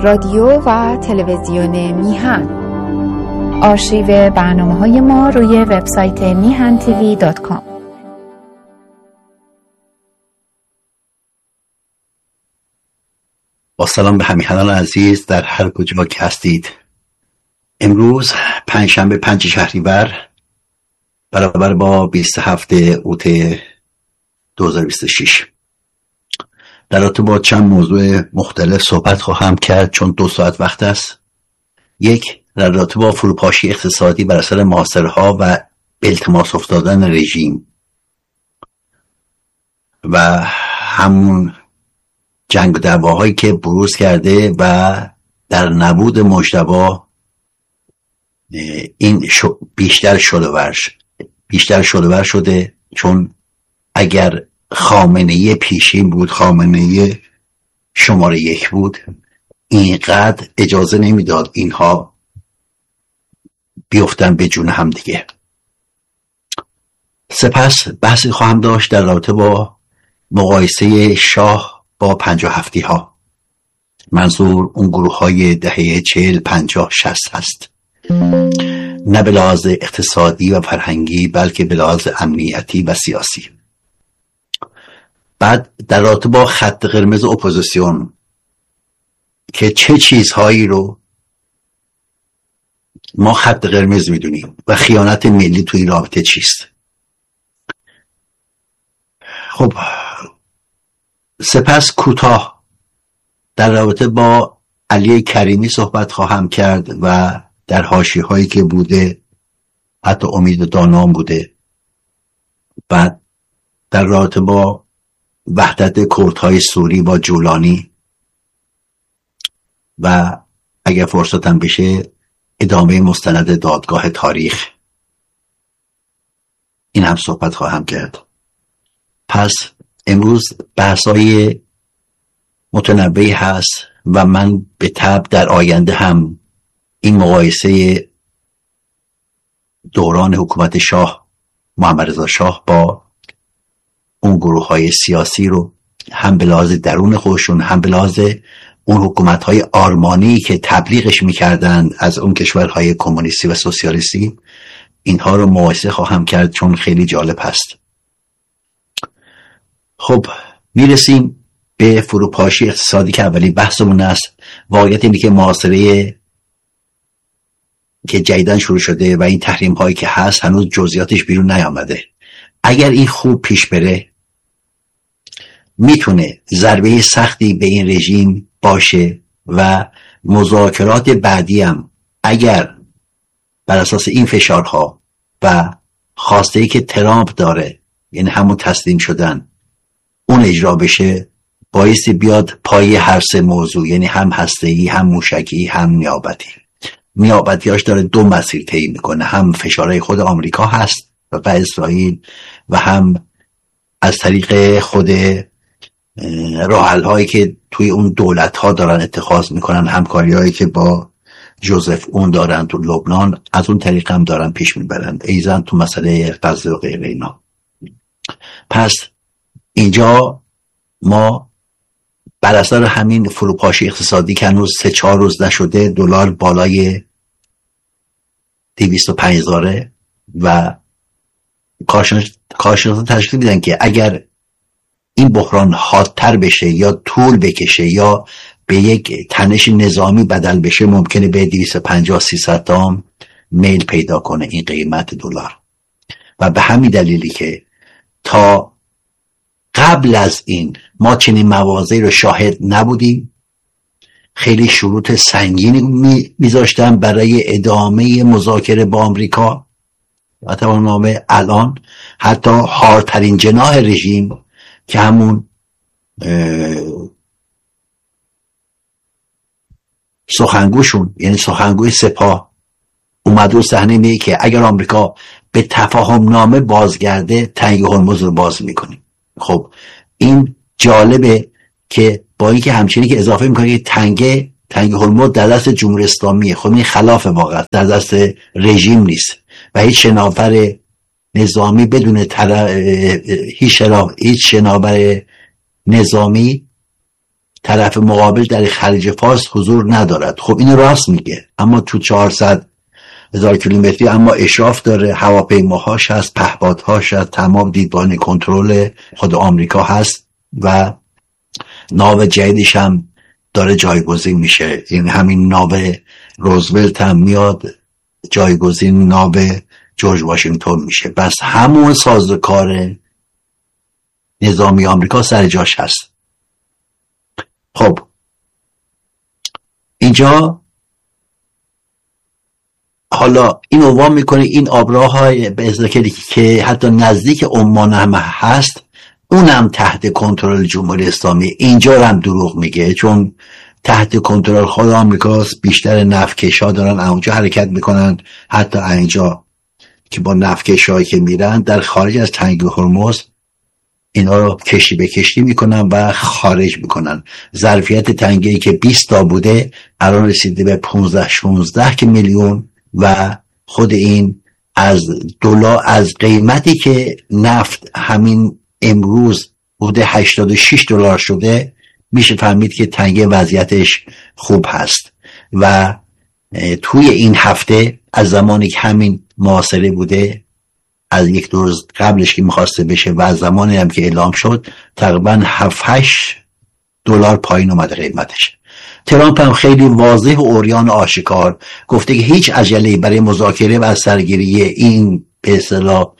رادیو و تلویزیون میهن. آرشیو برنامه‌های ما روی وبسایت mihan.tv.com. با سلام به همیهنان عزیز در هر کجا که هستید. امروز پنجشنبه 5 شهریور برابر با 27 اوت 2026 در رابطه با چند موضوع مختلف صحبت خواهم کرد چون 2 ساعت وقت است. یک، در رابطه با فروپاشی اقتصادی بر اثر محاصره‌ها و التماس افتادن رژیم و همون جنگ و دعواهایی که بروز کرده و در نبود مجتبی این بیشتر شلوور شده، چون اگر خامنه‌ای پیشین بود، خامنه‌ای شماره 1 بود، اینقدر اجازه نمیداد اینها بیفتن به جون هم دیگه. سپس بحثی خواهم داشت در رابطه با مقایسه شاه با 57 ها. منظور اون گروه های دهه 40 50 60 هست، نه به لحاظ اقتصادی و فرهنگی بلکه به لحاظ امنیتی و سیاسی. بعد در رابطه با خط قرمز اپوزیسیون که چه چیزهایی رو ما خط قرمز میدونیم و خیانت ملی تو این رابطه چیست. خب سپس کوتاه در رابطه با علی کریمی صحبت خواهم کرد و در حاشیه‌هایی که بوده، حتی امید دانام بوده. بعد در رابطه با وحدت کردهای سوری با جولانی و اگر فرصتم بشه ادامه مستند دادگاه تاریخ، این هم صحبت خواهم کرد. پس امروز بحث‌های متنوعی هست و من به تبع در آینده هم این مقایسه دوران حکومت شاه محمد رضا شاه با اون گروه‌های سیاسی رو هم به لحاظ درون خودشون هم به لحاظ اون حکومت‌های آرمانی که تبلیغش می‌کردند از اون کشورهای کمونیستی و سوسیالیستی، اینها رو مقایسه خواهم کرد چون خیلی جالب هست. خب میرسیم به فروپاشی اقتصادی که اولی بحثمون است. واقعیت اینه که محاصره که جدیداً شروع شده و این تحریم هایی که هست هنوز جزئیاتش بیرون نیامده. اگر این خوب پیش بره میتونه ضربه سختی به این رژیم باشه و مذاکرات بعدی هم اگر بر اساس این فشارها و خواسته‌ای که ترامپ داره، یعنی همون تسلیم شدن، اون اجرا بشه، بایستی بیاد پای هر سه موضوع، یعنی هم هسته‌ای هم موشکی هم نیابتیاش داره 2 مسیر طی میکنه، هم فشارهای خود آمریکا هست و اسرائیل و هم از طریق خود راه حل هایی که توی اون دولت ها دارن اتخاذ میکنن، همکاری هایی که با جوزف اون دارن تو لبنان، از اون طریق هم دارن پیش میبرن، ایزن تو مسئله غزه و غیره اینا. پس اینجا ما بر اثر همین فروپاشی اقتصادی که هنوز 3-4 روز نشده، دلار بالای 205,000 و کارشناسان تشخیص میدن که اگر این بحران حادتر بشه یا طول بکشه یا به یک تنش نظامی بدل بشه، ممکنه به 250-300 تا میل پیدا کنه این قیمت دلار. و به همین دلیلی که تا قبل از این ما چنین مواضعی رو شاهد نبودیم، خیلی شروط سنگینی میذاشتن برای ادامه مذاکره با آمریکا و تمامه الان حتی هارترین جناح رژیم که همون سخنگوشون، یعنی سخنگوی سپاه، اومد رو صحنه میگه که اگر آمریکا به تفاهم نامه بازگرده تنگ هرمز رو باز میکنیم. خب این جالبه که با اینکه همچنین که اضافه میکنه که تنگ هرمز در دست جمهوری اسلامیه. خب این خلاف واقع در دست رژیم نیست و هیچ شناور نظامی بدون هیچ شناور نظامی طرف مقابل در خلیج فارس حضور ندارد. خب اینو راست میگه، اما تو 400,000 کیلومتری اما اشراف داره، هواپیماهاش هست، پهپادهاش هست، تمام دیدبان کنترل خود آمریکا هست و ناو جدیدش هم داره جایگزین میشه. این همین ناو روزولت هم میاد جایگزین ناو جورج واشنگتن میشه. بس همون سازوکار نظامی آمریکا سر جاش هست. خب اینجا حالا این عنوان میکنه این آبراهای به اصطلاح که حتی نزدیک عمان هم هست اونم تحت کنترل جمهوری اسلامی. اینجا هم دروغ میگه، چون تحت کنترل خود آمریکاست. بیشتر نفتکش‌ها دارن اونجا حرکت میکنن، حتی اینجا که با نفتکش‌هایی که میرن در خارج از تنگه هرمز اینا رو کشتی به کشتی میکنن و خارج میکنن. ظرفیت تنگه‌ای که 20 تا بوده الان رسیده به 15-16 میلیون و خود این از دلار، از قیمتی که نفت همین امروز بوده $86 شده، میشه فهمید که تنگه وضعیتش خوب هست. و توی این هفته از زمانی که همین محاصره بوده، از یک دو روز قبلش که میخواسته بشه و از زمانی هم که اعلام شد، تقریبا $7-8 پایین اومده قیمتش. ترامپ هم خیلی واضح و عریان آشکار گفته که هیچ عجله‌ای برای مذاکره و سرگیری این به اصطلاح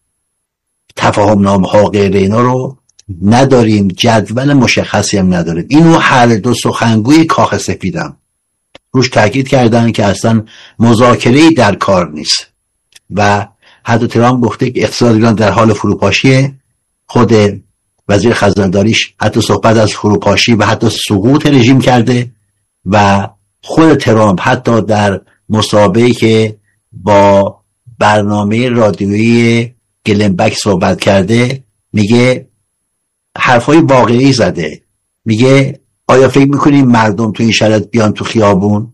تفاهم نامه‌ها غیر اینا رو نداریم، جدول مشخصی هم نداریم. اینو هر دو سخنگوی کاخ سفیدم روش تاکید کردن که اصلا مذاکره‌ای در کار نیست و حتی ترامپ گفته که اقتصاد ایران در حال فروپاشیه. خود وزیر خزانداریش حتی صحبت از فروپاشی و حتی سقوط رژیم کرده و خود ترامپ حتی در مسابقه‌ای که با برنامه رادیویی گلنبک صحبت کرده میگه حرفای واقعی زده. میگه آیا فکر میکنیم مردم تو این شرایط بیان تو خیابون؟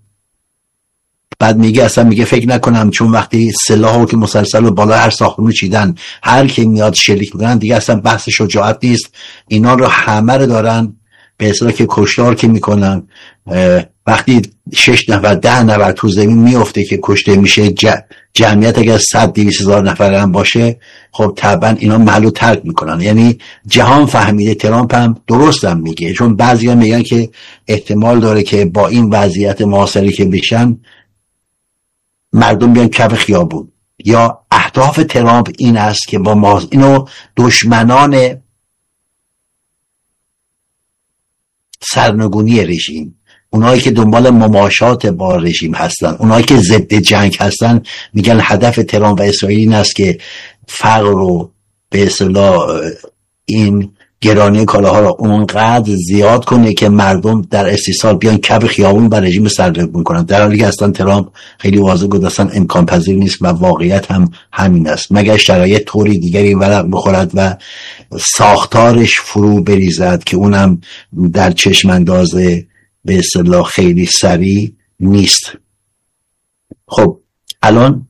بعد میگه اصلا میگه فکر نکنم، چون وقتی سلاحو که مسلسل و بالا هر ساختمون چیدن هر کی میاد شلیک میکنن دیگه اصلا بحث شجاعت نیست. اینا رو همه رو دارن به اصطلاح که کشتار که میکنن. وقتی 6 نفر 10 نفر تو زمین میفته که کشته میشه، جمعیت اگر 100-200 هزار نفر هم باشه خب طبعا اینا محلو ترک میکنن. یعنی جهان فهمیده. ترامپ هم درست هم میگه، چون بعضیا میگن که احتمال داره که با این وضعیت محاصره که بشن مردم بیان کف خیابون. یا اهداف ترامپ این است که با اینو دشمنان سرنگونی رژیم، اونایی که دنبال مماشات با رژیم هستن، اونایی که ضد جنگ هستن، میگن هدف ترامپ و اسرائیل این است که فقر رو به اصطلاح این گرانی کالاها رو اونقدر زیاد کنه که مردم در استیصال بیان کف خیابون و رژیم سرنگون کنن. در حالی که اصلا ترامپ خیلی واضح گفت اصلا امکان پذیر نیست و واقعیت هم همین است، مگر شرایط طوری دیگری ورق بخورد و ساختارش فرو بریزد که اونم در چشم انداز به اصطلاح خیلی سریع نیست. خب الان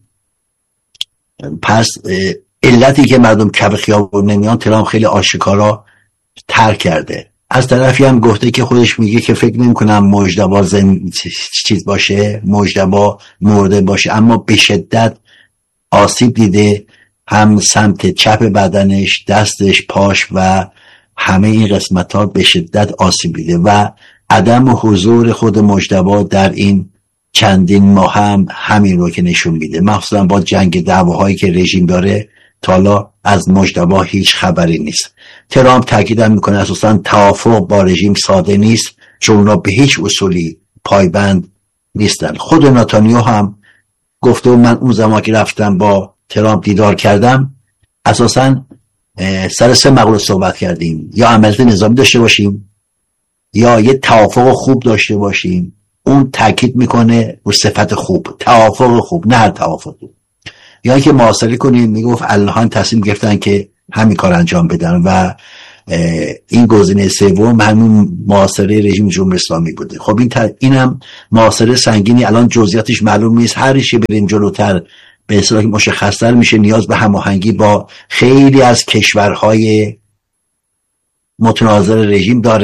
پس علتی که مردم کف خیابون نمیان ترامپ خیلی آشکارا ترک کرده. از طرفی هم گفته که خودش میگه که فکر نمی‌کنم مجتبی چیز باشه، مجتبی مرده باشه، اما به شدت آسیب دیده، هم سمت چپ بدنش، دستش، پاش و همه این قسمت‌ها به شدت آسیب دیده و عدم حضور خود مجتبی در این چندین ماه هم همین رو که نشون میده. مخصوصا با جنگ دعواهایی که رژیم داره تا حالا از مجتبی هیچ خبری نیست. ترامپ تاکید میکنه اساسا توافق با رژیم ساده نیست، چون اونا به هیچ اصولی پایبند نیستن. خود نتانیاهو هم گفته و من اون زمان که رفتم با ترامپ دیدار کردم اساسا سر 3 مقوله صحبت کردیم، یا عملیات نظامی داشته باشیم یا یه توافق خوب داشته باشیم. اون تاکید میکنه رو صفت خوب، توافق خوب، نه هر توافقی. یا اینکه محاصره کنیم. میگفت الان تصمیم گرفتن که همین کار انجام بدن و این گزینه سوم همین محاصره رژیم جمهوری اسلامی بوده. خب اینم محاصره سنگینی، الان جزئیاتش معلوم نیست. هر چی بریم جلوتر به اصطلاح مشخص‌تر میشه. نیاز به هماهنگی با خیلی از کشورهای متناظر رژیم داره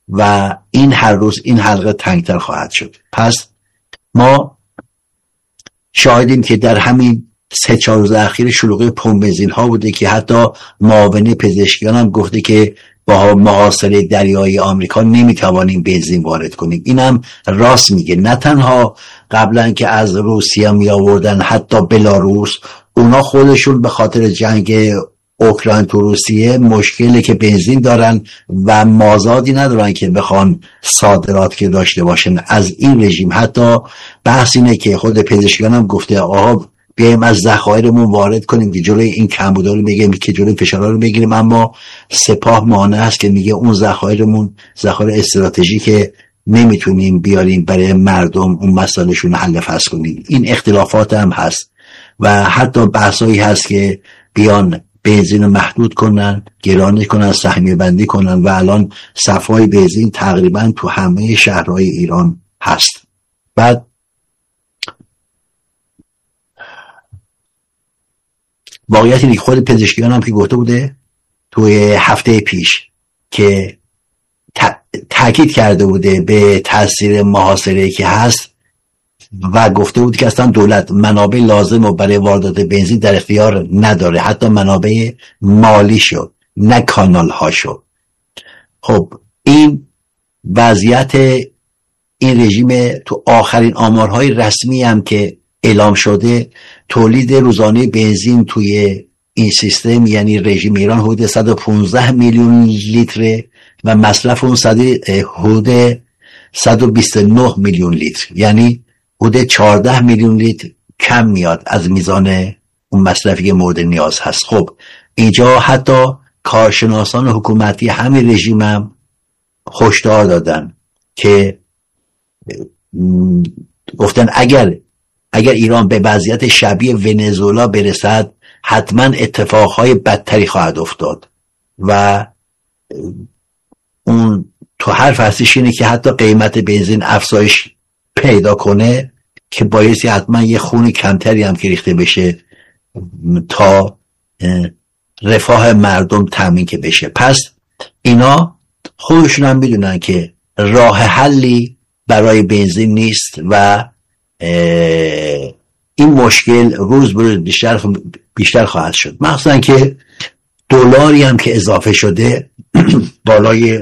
و این هر روز این حلقه تنگتر خواهد شد. پس ما شاهدیم که در همین 3-4 روز اخیر شلوغی پمپ بنزین ها بوده که حتی معاون پزشکیان هم گفته که با محاصره دریایی آمریکا نمیتوانیم بنزین وارد کنیم. اینم راست میگه. نه تنها قبلا که از روسیه می آوردن، حتی بلاروس، اونا خودشون به خاطر جنگ اوکراین تو روسیه مشکلی که بنزین دارن و مازادی ندارن که بخوان صادرات که داشته باشن از این رژیم. حتی بحث اینه که خود پزشکیان هم گفته آقا بیایم از ذخایرمون وارد کنیم که جلوی این کمبودا رو بگیریم، که جلوی فشارها رو بگیریم، اما سپاه مانع است که میگه اون ذخایرمون ذخایر استراتژیک نمیتونیم بیاریم برای مردم اون مسائلشون حل فصل کنیم. این اختلافات هم هست و حتی بحثایی هست که بیان بنزین رو محدود کنن، گرانش کنن، سهمیه بندی کنن و الان صفای بنزین تقریبا تو همه شهرهای ایران هست. بعد واقعیت اینه که خود پزشکیان هم که گفته بوده توی هفته پیش که تاکید کرده بوده به تاثیر محاصره که هست و گفته بود که اصلا دولت منابع لازم رو برای واردات بنزین در اختیار نداره، حتی منابع مالی شد نه کانال ها شد. خب این وضعیت این رژیم تو آخرین آمارهای رسمی هم که اعلام شده، تولید روزانه بنزین توی این سیستم یعنی رژیم ایران حدود 115 میلیون لیتر و مصرف اون حدود 129 میلیون لیتر، یعنی حدود 14 میلیون لیتر کم میاد از میزان اون مصرفی که مورد نیاز هست. خب اینجا حتی کارشناسان حکومتی همین رژیم هم هشدار دادن که گفتن اگر ایران به وضعیت شبیه ونزوئلا برسد حتما اتفاقهای بدتری خواهد افتاد و اون تو هر فصلش اینه که حتی قیمت بنزین افزایش پیدا کنه که بایستی حتما یه خون کمتری هم که ریخته بشه تا رفاه مردم تامین که بشه. پس اینا خودشون هم میدونن که راه حلی برای بنزین نیست و این مشکل روز به روز بیشتر خواهد شد، مخصوصا که دلاری هم که اضافه شده بالای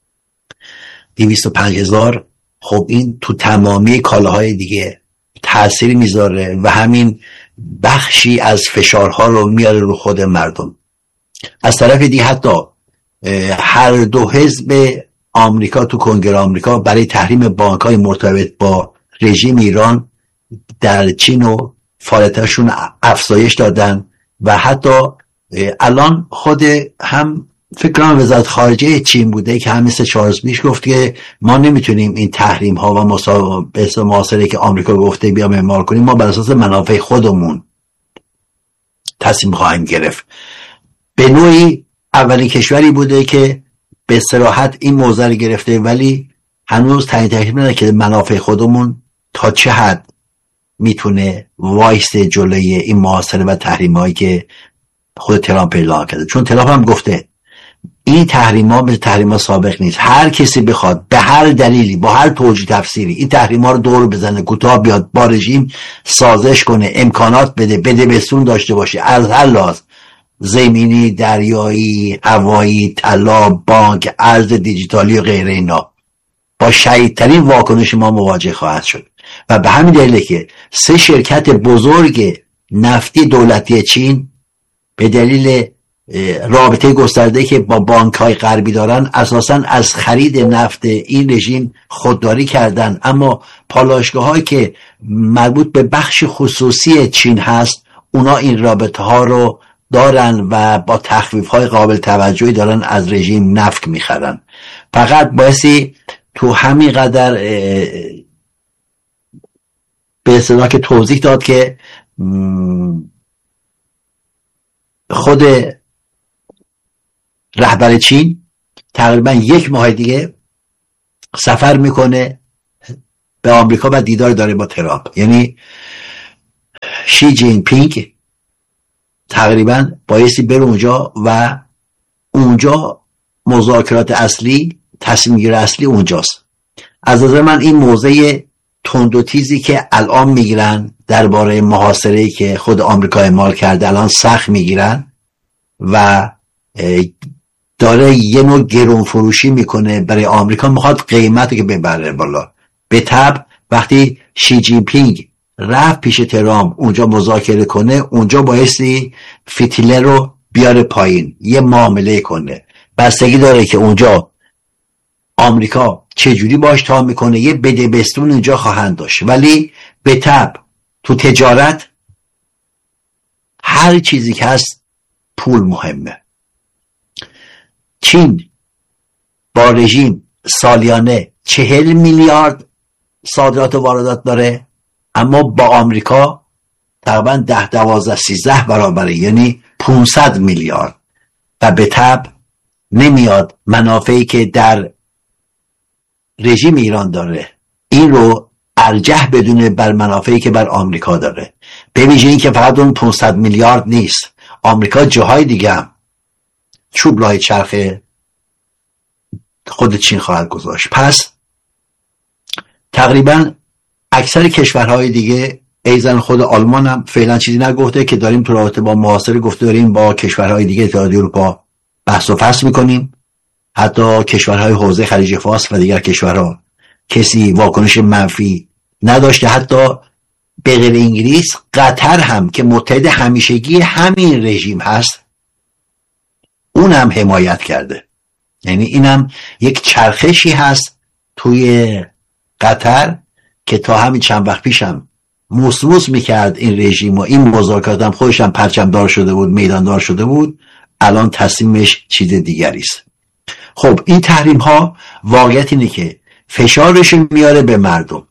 205,000. خب این تو تمامی کالاهای دیگه تأثیری میذاره و همین بخشی از فشارها رو میاره رو خود مردم. از طرف دیگه حتی هر دو حزب آمریکا تو کنگره آمریکا برای تحریم بانک‌های مرتبط با رژیم ایران در چین و فعالیتاشون افزایش دادن و حتی الان خود هم فکر کنم وزارت خارجه چین بوده که همین 3-4 روز پیش گفت که ما نمیتونیم این تحریم ها و محاصره که آمریکا گفته بیام اعمال کنیم، ما بر اساس منافع خودمون تصمیم خواهیم گرفت. به نوعی اولین کشوری بوده که به صراحت این موضوع رو گرفته، ولی هنوز تعیین تکلیف نداره که منافع خودمون تا چه حد میتونه وایس جلوی این محاصره و تحریم هایی که خود ترامپ اعلام کرده. چون ترامپ هم گفته این تحریم ها مثل تحریم ها سابق نیست، هر کسی بخواد به هر دلیلی با هر توجیه تفسیری این تحریم ها رو دور بزنه، کوتاه بیاد، با رژیم سازش کنه، امکانات بده بسون داشته باشه از هر لحاظ، زمینی، دریایی، هوایی، طلا، بانک، ارز دیجیتالی و غیره، اینا با شدیدترین واکنش ما مواجه خواهد شد. و به همین دلیله که 3 شرکت بزرگ نفتی دولتی چین به دلیل رابطه گسترده که با بانک‌های غربی دارن اساساً از خرید نفت این رژیم خودداری کردن، اما پالایشگاه‌هایی که مربوط به بخش خصوصی چین هست اونا این رابطه ها رو دارن و با تخفیف‌های قابل توجهی دارن از رژیم نفت میخرن. فقط بایستی تو همین قدر به اصطلاح که توضیح داد که خود رهبر چین تقریبا 1 ماه دیگه سفر میکنه به آمریکا و دیدار داره با ترامپ، یعنی شی جین پینگ تقریبا بایستی بره اونجا و اونجا مذاکرات اصلی تصمیم گیر اصلی اونجاست. از نظر من این موضع تند و تیزی که الان میگیرن درباره محاصره‌ای که خود آمریکا اعمال کرده الان سخت میگیرن و داره یه نوع گرون فروشی میکنه برای آمریکا، میخواد قیمتی که ببره بالا. به طبع وقتی شی جین پینگ رفت پیش ترامپ اونجا مذاکره کنه، اونجا بایستی فتیله رو بیاره پایین، یه معامله کنه. بستگی داره که اونجا آمریکا چجوری باش تا میکنه، یه بده بستون اونجا خواهند داشت. ولی به طبع تو تجارت هر چیزی که هست پول مهمه. چین با رژیم سالیانه 40 میلیارد صادرات و واردات داره، اما با آمریکا تقریبا 10 12 13 برابره، یعنی 500 میلیارد. و به طبع نمیاد منافعی که در رژیم ایران داره این رو ارجح بدونه بر منافعی که بر آمریکا داره. به ویژه این که فقط اون 500 میلیارد نیست، آمریکا جاهای دیگه هم چوب لای چرخ خود چین خواهد گذاشت. پس تقریبا اکثر کشورهای دیگه، ایزن خود آلمان هم فعلا چیزی نگفته که داریم تو رابطه با محاصره گفته داریم با کشورهای دیگه اتحادیه اروپا بحث و فصل میکنیم. حتی کشورهای حوزه خلیج فارس و دیگر کشورها کسی واکنش منفی نداشته. حتی به غیر انگلیس قطر هم که متحد همیشگی همین رژیم هست اون هم حمایت کرده. یعنی اینم یک چرخشی هست توی قطر که تا همین چند وقت پیشم موسموس میکرد این رژیم و این مذاکرات هم خودش هم پرچمدار شده بود، میداندار شده بود، الان تصمیمش چیز دیگری است. خب این تحریم ها واقعیت اینه که فشارش میاره به مردم،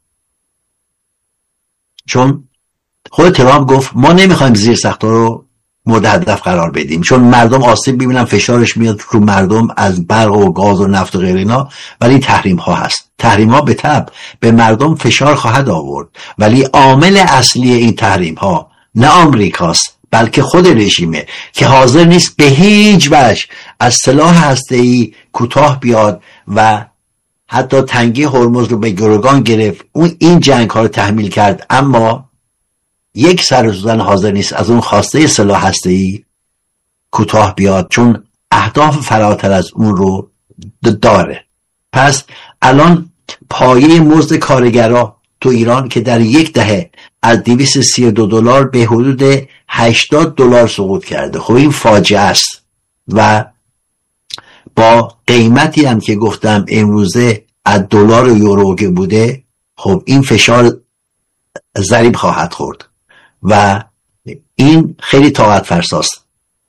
چون خود ترامپ گفت ما نمیخوایم زیر ساخت‌ها رو مورد هدف قرار بدیم، چون مردم آسیب ببینن، فشارش میاد رو مردم از برق و گاز و نفت و غیره اینا. ولی تحریم ها هست، تحریم ها به طبع به مردم فشار خواهد آورد، ولی عامل اصلی این تحریم ها نه آمریکاست بلکه خود رژیمه که حاضر نیست به هیچ وجه از سلاح هسته‌ای کوتاه بیاد و حتی تنگی هرمز رو به گروگان گرفت، اون این جنگ ها رو تحمیل کرد، اما یک سر سوزن حاضر نیست از اون خواسته سلاح هسته‌ای کوتاه بیاد، چون اهداف فراتر از اون رو داره. پس الان پایه مزد کارگرها تو ایران که در یک دهه از $232 به حدود $80 سقوط کرده. خب این فاجعه است و با قیمتی هم که گفتم امروزه از دلار و یورو که بوده، خب این فشار ضریب خواهد خورد و این خیلی طاقت فرساست.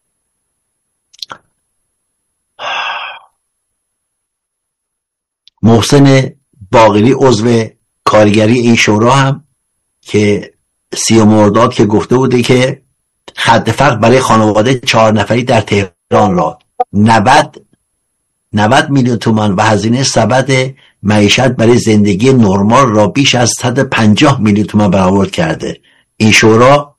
محسن باقری عضو کارگری این شورا هم که 30 مرداد که گفته بوده که خط فقر برای خانواده 4 نفری در تهران را 90 میلیون تومان و هزینه سبد معیشت برای زندگی نرمال را بیش از 150 میلیون تومان برآورد کرده. این شورا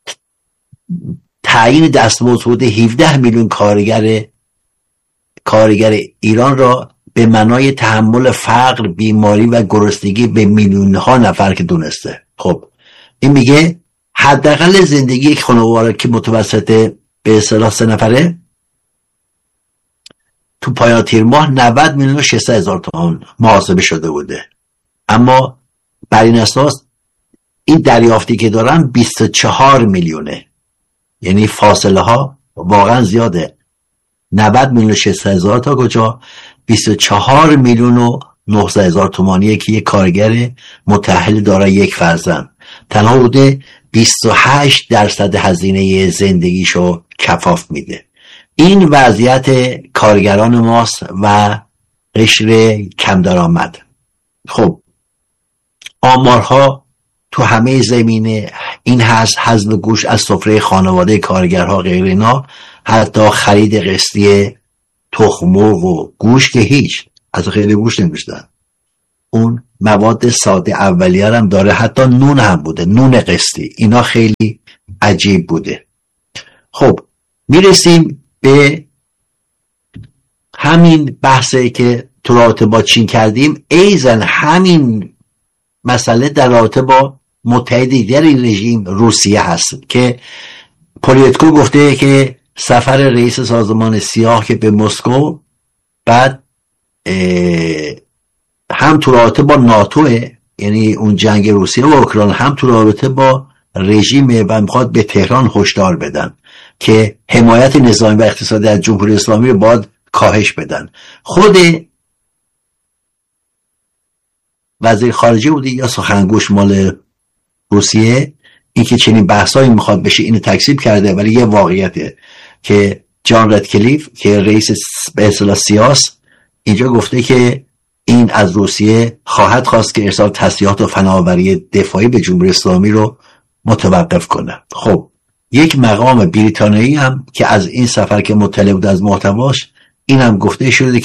تعیین دستمزد حدود 17 میلیون کارگر ایران را به معنای تحمل فقر، بیماری و گرسنگی به میلیون ها نفر که دونسته. خب این میگه حداقل زندگی یک خانواده که متوسط به اصطلاح 3 نفره تو پایان تیر ماه 90 میلیون و 600 هزار تومان محاسبه شده بوده، اما بر این اساس این دریافتی که دارن 24 میلیونه. یعنی فاصله ها واقعا زیاده. 90 میلیون و 600 هزار تا کجا؟ 24 میلیون و 900 هزار تومانیه که یک کارگر متأهل دارای یک فرزند تنها بوده 28% هزینه زندگیشو کفاف میده. این وضعیت کارگران ماست و قشر کم درآمد. خب آمارها تو همه زمینه این هست، حذف گوشت از سفره خانواده کارگرها غیر اینا، حتی خرید قسطی تخم مرغ و گوشت که هیچ، از خیلی گوشت نمیشتن. اون مواد ساده اولیه هم داره، حتی نون هم بوده، نون قسطی. اینا خیلی عجیب بوده. خب میرسیم به همین بحثی که تو رابطه با چین کردیم، ایزن همین مسئله در رابطه با متحد دیگر این رژیم روسیه هست که پولیتکو گفته که سفر رئیس سازمان سیاه که به مسکو، بعد هم تو رابطه با ناتوه، یعنی اون جنگ روسیه و اوکراین، هم تو رابطه با رژیم و میخواد به تهران هشدار بدن که حمایت نظامی و اقتصادی از جمهوری اسلامی رو باید کاهش بدن. خود وزیر خارجه بودی یا سخنگوش مال روسیه این که چنین بحثایی میخواد بشه اینو تکذیب کرده، ولی یه واقعیته که جان ردکلیف که رئیس به اصطلاح سیاس اینجا گفته که این از روسیه خواهد خواست که ارسال تسلیحات و فناوری دفاعی به جمهوری اسلامی رو متوقف کنه. خب یک مقام بریتانیایی هم که از این سفر که مطلع بود از محتواش، این هم گفته شده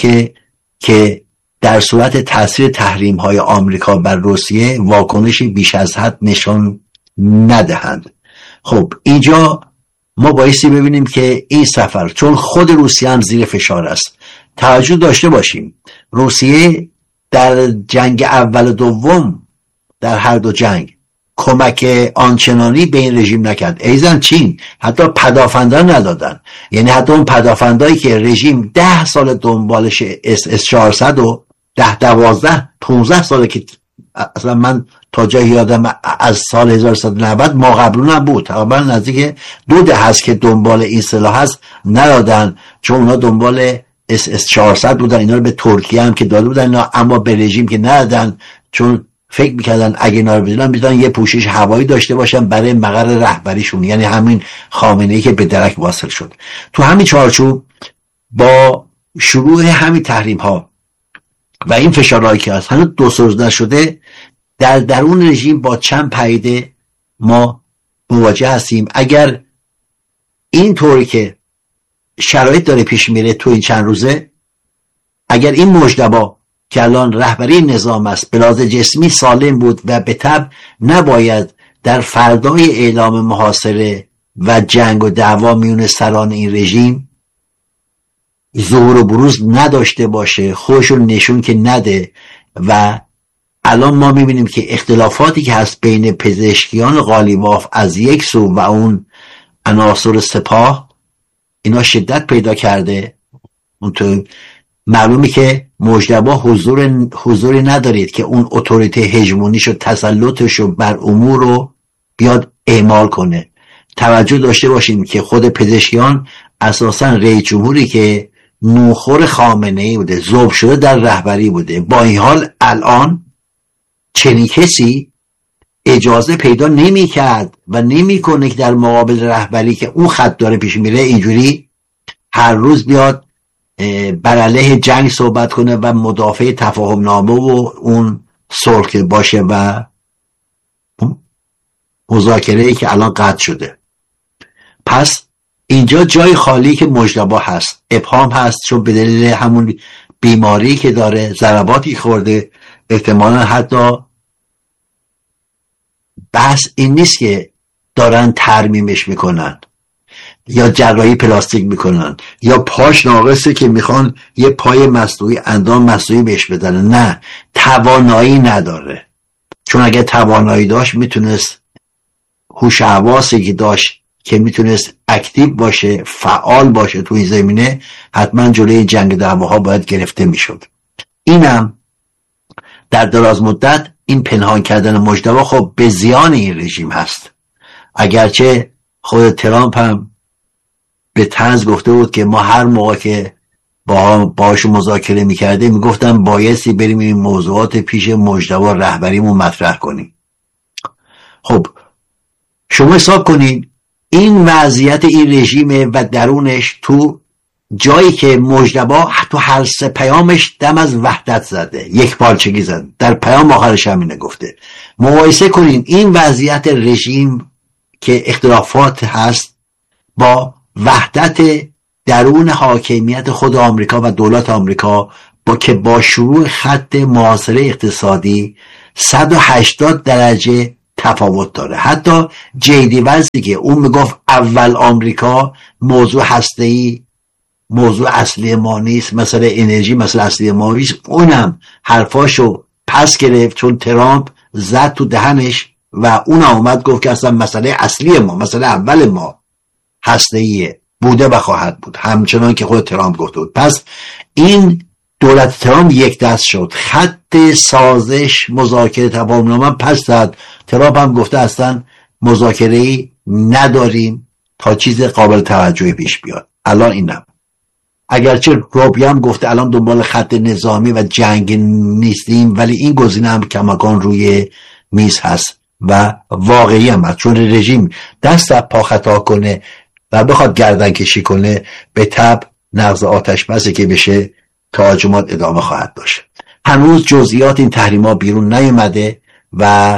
که در صورت تاثیر تحریم های آمریکا بر روسیه واکنشی بیش از حد نشان ندهند. خب اینجا ما بایستی ببینیم که این سفر، چون خود روسیه هم زیر فشار است، توجه داشته باشیم روسیه در جنگ اول و دوم در هر دو جنگ کمک آنچنانی به این رژیم نکرد. ایزن چین حتی پدافندان ندادن، یعنی حتی اون پدافندایی که رژیم 10 سال دنبالش SS-400 و 10-12-15 ساله که اصلا من تا جایی یادم از سال 1190 ما قبلون بود، تقریبا نزدیک 2 دهه هست که دنبال این سلاح هست، ندادن چون اونا دنبال SS-400 بودن، اینا رو به ترکیه هم که داده بودن اینا، اما به رژیم که ندادن چون فکر میکردن اگه اینا رو بدونن میتونن یه پوشش هوایی داشته باشن برای مقر رهبریشون، یعنی همین خامنه‌ای که به درک واصل شد. تو همین چارچوب با شروع همین تحریم ها و این فشارهایی که هست هنوز 2 روز نشده، در درون رژیم با چند پدیده ما مواجه هستیم. اگر این طوری که شرایط داره پیش میره تو این چند روزه، اگر این مجتبی که الان رهبری نظام است به لحاظ جسمی سالم بود و به طبع نباید در فردای اعلام محاصره و جنگ و دعوا میون سران این رژیم ظهور و بروز نداشته باشه، خودشون نشون که نده، و الان ما میبینیم که اختلافاتی که هست بین پزشکیان قالیباف از یک سو و اون عناصر سپاه اینا شدت پیدا کرده. اونطور معلومی که مجتبی حضوری ندارید که اون اتوریته هژمونیش و تسلطش بر امور رو بیاد اعمال کنه. توجه داشته باشیم که خود پزشکیان اساساً رئیس جمهوری که نوخور خامنه‌ای بوده، ذوب شده در رهبری بوده، با این حال الان چنین کسی اجازه پیدا نمی کرد و نمی کنه که در مقابل رهبری که اون خط داره پیش میره اینجوری هر روز بیاد بر علیه جنگ صحبت کنه و مدافع تفاهم نامه و اون صلح باشه و مذاکره‌ای که الان قطع شده. پس اینجا جای خالی که مجتبی هست، ابهام هست، چون به دلیل همون بیماری که داره، ضرباتی خورده، احتمالا حتی بحث این نیست که دارن ترمیمش میکنن یا جراحی پلاستیک میکنن یا پاش ناقصه که میخوان یه پای مصنوعی، اندام مصنوعی بهش بدن، نه، توانایی نداره. چون اگه توانایی داشت میتونست، هوش حواسی که داشت که میتونست اکتیو باشه، فعال باشه تو این زمینه، حتما جلوی جنگ دعواها باید گرفته میشد. اینم در دراز مدت این پنهان کردن مجتبی خب به زیان این رژیم هست. اگرچه خود ترامپ هم به طنز گفته بود که ما هر موقع که باهاش مذاکره میکردیم میگفتم بایستی بریم این موضوعات پیش مجتبی رهبریمون مطرح کنیم. خب شما حساب کنین این وضعیت این رژیم و درونش تو جایی که مجتبی تو هر 3 پیامش دم از وحدت زده، یک پارچگی زد، در پیام آخرش همینه گفته. مقایسه کنین این وضعیت رژیم که اختلافات هست با وحدت درون حاکمیت خود آمریکا و دولت آمریکا، که با شروع خط محاصره اقتصادی 180 درجه تفاوت داره. حتی جیدی ونسی که اون میگفت اول آمریکا موضوع هسته‌ای موضوع اصلی ما نیست، مسئله انرژی مسئله اصلی ما نیست. اونم حرفاشو پس گرفت چون ترامپ زد تو دهنش و اون اومد گفت که اصلا مسئله اصلی ما، مسئله اول ما هسته‌ایه، بوده و خواهد بود، همچنان که خود ترامپ گفته بود. پس این دولت ترامپ یک دست شد، خط سازش مذاکره تفاهم‌نامه پس داد. ترامپ هم گفته اصلا مذاکره‌ای نداریم تا چیز قابل توجهی پیش بیاد. الان اینم اگرچه روبی هم گفته الان دنبال خط نظامی و جنگ نیستیم، ولی این گزینه هم کماکان روی میز هست و واقعی هم هست، چون رژیم دست از پا خطا کنه و بخواد گردن کشی کنه به تبع نقض آتش بسی که بشه تهاجمات ادامه خواهد داشت. هنوز جزئیات این تحریما بیرون نیامده و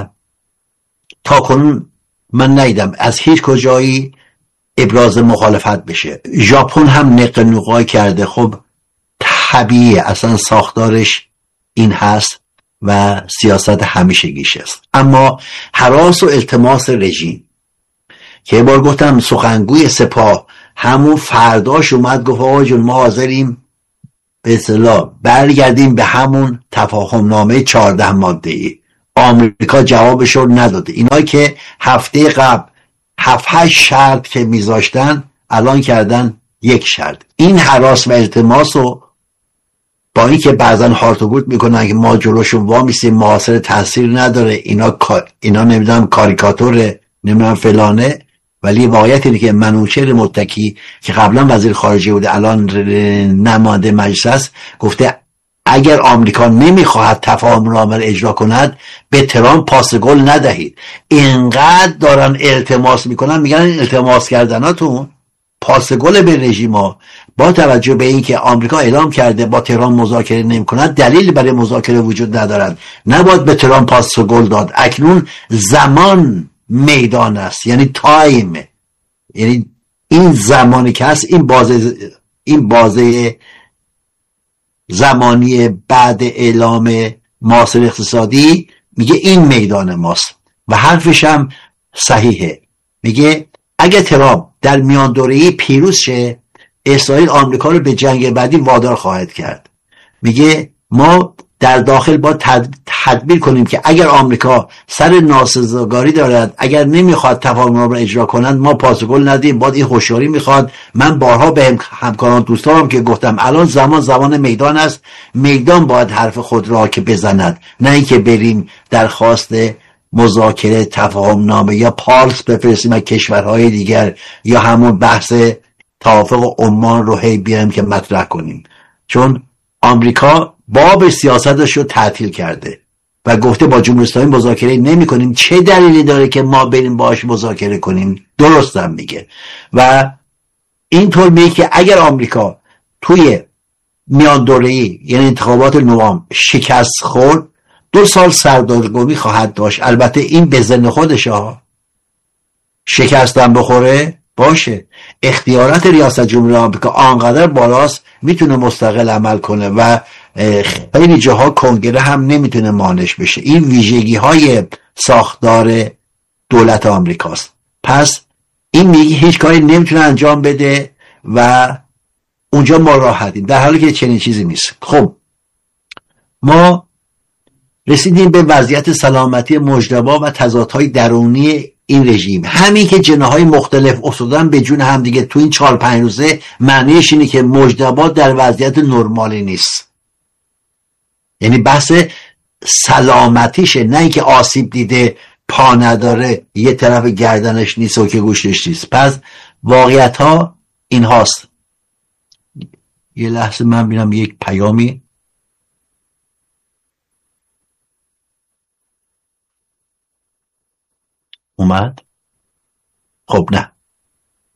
تا کنون من ندیدم از هیچ کجایی ابراز مخالفت بشه. ژاپن هم نق نقای کرده، خب طبیعیه، اصلا ساختارش این هست و سیاست همیشگیش است. اما هراس و التماس رژیم که بار گفتم سخنگوی سپاه همون فرداش اومد گفت آقا جون ما حاضریم به اصطلاح برگردیم به همون تفاهم نامه 14 ماده‌ای. آمریکا جوابشو نداده. اینا که هفته قبل 7-8 شرط که میذاشتن الان کردن یک شرط. این هراس و التماس و با این که بعضن هارت و گوت میکنن که ما جلوشون وامیستیم، معاصر تاثیر نداره، اینا نمیدونم کاریکاتوره، نمیدونم فلانه، ولی واقعیت اینه که منوچهر متکی که قبلا وزیر خارجه بوده الان نماینده مجلس است گفته اگر آمریکا نمیخواهد تفاهم نامه را اجرا کند به ترامپ پاس گل ندهید. اینقدر دارن التماس میکنن، میگن التماس کردناتون پاس گل به رژیما، با توجه به اینکه آمریکا اعلام کرده با تهران مذاکره نمی‌کند، دلیل برای مذاکره وجود ندارد، نباید به تهران پاس گل داد. اکنون زمان میدان است، یعنی تایم، یعنی این زمانی که هست، این بازه زمانی بعد اعلام معاصر اقتصادی، میگه این میدان ماست و حرفش هم صحیحه. میگه اگه ترامپ در میان دوره‌ای پیروز شه، اسرائیل آمریکا رو به جنگ بعدی وادار خواهد کرد. میگه ما در داخل با تدبیر کنیم که اگر آمریکا سر ناسزاگاری دارد، اگر نمیخواد تفاهم نامه را اجرا کنند، ما پاس گل ندیم. باید این هوشیاری میخواد. من بارها به همکاران دوستانم که گفتم الان زمان میدان است، میدان باید حرف خود را که بزند، نه اینکه بریم درخواست مذاکره تفاهم نامه یا پارس بفرستیم از کشورهای دیگر یا همون بحث توافق عمان رو هی بیایم که مطرح کنیم. چون آمریکا باب سیاستش رو تعطیل کرده و گفته با جمهوری اسلامی مذاکره نمی کنیم. چه دلیلی داره که ما بریم باهاش مذاکره کنیم؟ درست هم میگه. و اینطور میگه که اگر آمریکا توی میان دوره‌ای یعنی انتخابات نوامبر شکست خورد، 2 سال سردرگمی خواهد داشت. البته این به ذن خودش ها، شکستن بخوره باشه، اختیارات ریاست جمهوری آمریکا آنقدر بالاست میتونه مستقل عمل کنه و خیلی جاها کنگره هم نمیتونه مانعش بشه. این ویژگی های ساختار دولت آمریکاست. پس این میگه هیچ کاری نمیتونه انجام بده و اونجا ما راحتیم، در حالی که چنین چیزی نیست. خب ما رسیدیم به وضعیت سلامتی مجتبی و تضادهای درونی این رژیم. همین که جناح‌های مختلف افتادن به جون هم دیگه تو این 4-5 روزه، معنیش اینه که مجتبی در وضعیت نرمالی نیست. یعنی بحث سلامتیشه، نه اینکه آسیب دیده، پا نداره، یه طرف گردنش نیست و که گوشش نیست. پس واقعیت ها این هاست. یه لحظه من بینم یک پیامی اومد. خب نه،